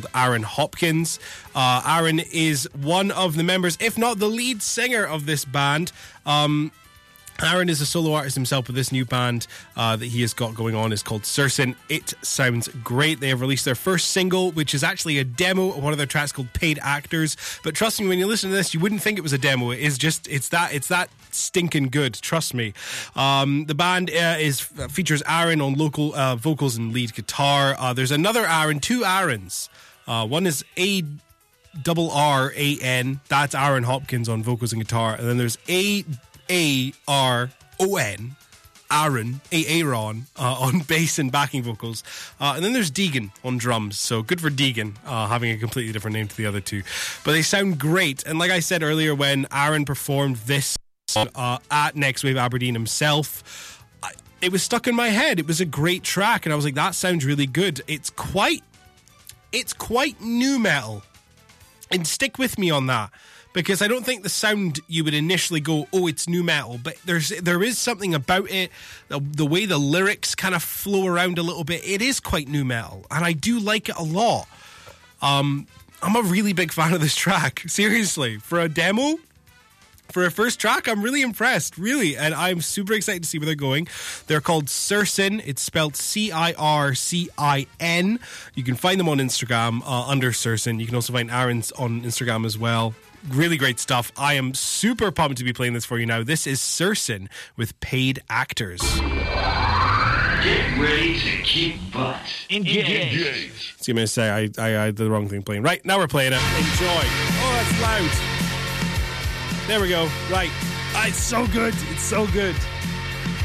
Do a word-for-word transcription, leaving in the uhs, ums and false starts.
called Aaron Hopkins. Uh, Aaron is one of the members, if not the lead singer of this band. Um... Aaron is a solo artist himself, but this new band uh, that he has got going on is called Sursin. It sounds great. They have released their first single, which is actually a demo of one of their tracks called Paid Actors. But trust me, when you listen to this, you wouldn't think it was a demo. It is just, it's that, it's that stinking good. Trust me. Um, the band uh, is features Aaron on local uh, vocals and lead guitar. Uh, there's another Aaron, two Aarons. Uh, one is A double R A N. That's Aaron Hopkins on vocals and guitar. And then there's A. A R O N, Aaron, Aaron, uh, on bass and backing vocals. Uh, and then there's Deegan on drums. So good for Deegan, uh, having a completely different name to the other two. But they sound great. And like I said earlier, when Aaron performed this uh, at Next Wave Aberdeen himself, I, it was stuck in my head. It was a great track. And I was like, that sounds really good. It's quite, it's quite nu metal. And stick with me on that. Because I don't think the sound you would initially go, oh, it's nu metal, but there's there is something about it, the, the way the lyrics kind of flow around a little bit. It is quite nu metal, and I do like it a lot. Um, I'm a really big fan of this track. Seriously, for a demo, for a first track, I'm really impressed, really, and I'm super excited to see where they're going. They're called Sursin. It's spelled C I R C I N. You can find them on Instagram uh, under Sursin. You can also find Aaron's on Instagram as well. Really great stuff. I am super pumped to be playing this for you now. This is Sursin with Paid Actors. Get ready to kick butt. Engage. Engage. See, I'm going to say I, I, I did the wrong thing playing. Right, now we're playing it. Enjoy. Oh, that's loud. There we go. Right. Ah, it's so good. It's so good.